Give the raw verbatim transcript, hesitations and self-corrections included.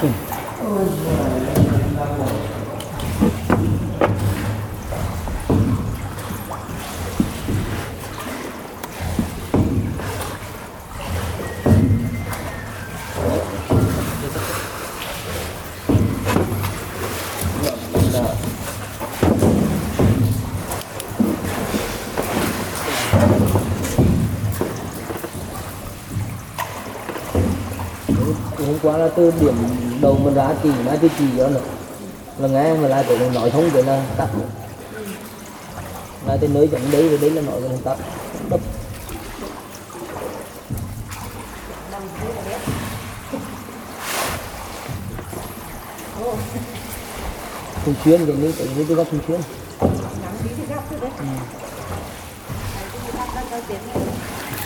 Ừ. Hôm qua là từ điểm đầu mình ra chỉ ngay từ chỉ đó nữa là nghe mà lại phải nói thông cái là tắt ngay tới nơi chẳng đấy rồi đấy là nói cái tắt đập thường xuyên cáiนี้cáiนี้tôi gặp thường xuyên